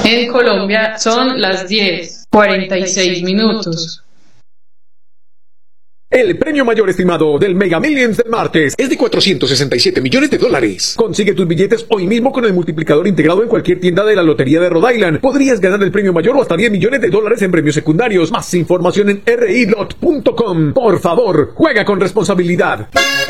En Colombia son las 10:46. El premio mayor estimado del Mega Millions del martes es de $467 millones. Consigue tus billetes hoy mismo con el multiplicador integrado en cualquier tienda de la Lotería de Rhode Island. Podrías ganar el premio mayor o hasta $10 millones en premios secundarios. Más información en rilot.com. Por favor, juega con responsabilidad.